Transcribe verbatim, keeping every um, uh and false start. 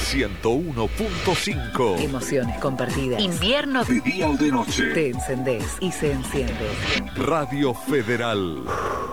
ciento uno punto cinco. Emociones compartidas. Invierno De día o de noche. Te encendés y se enciende. Radio Federal.